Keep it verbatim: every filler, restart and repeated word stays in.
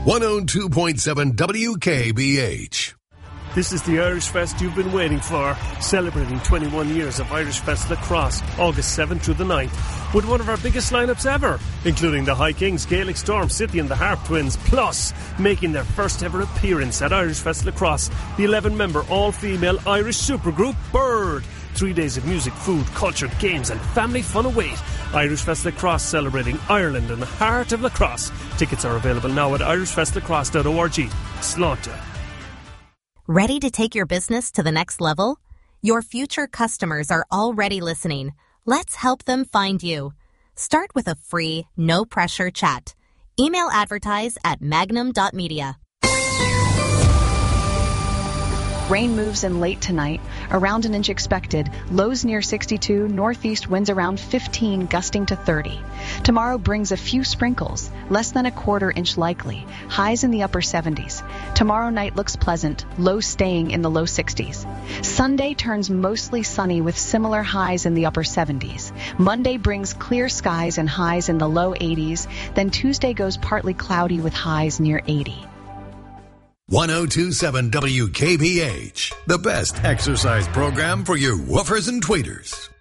one oh two point seven W K B H. This is the Irish Fest you've been waiting for, celebrating twenty-one years of Irish Fest Lacrosse, August seventh through the ninth, with one of our biggest lineups ever, including the High Kings, Gaelic Storm, City and the Harp Twins, plus making their first ever appearance at Irish Fest Lacrosse, the eleven-member all-female Irish supergroup Bird. Three days of music, food, culture, games and family fun await. Irish Fest Lacrosse, celebrating Ireland and the heart of lacrosse. Tickets are available now at irish fest lacrosse dot org. Slaughter. Ready to take your business to the next level? Your future customers are already listening. Let's help them find you. Start with a free, no-pressure chat. Email advertise at magnum dot media. Rain moves in late tonight, around an inch expected, lows near sixty-two, northeast winds around fifteen, gusting to thirty. Tomorrow brings a few sprinkles, less than a quarter inch likely, highs in the upper seventies. Tomorrow night looks pleasant, lows staying in the low sixties. Sunday turns mostly sunny with similar highs in the upper seventies. Monday brings clear skies and highs in the low eighties, then Tuesday goes partly cloudy with highs near eighty. one oh two point seven W K B H, the best exercise program for you woofers and tweeters.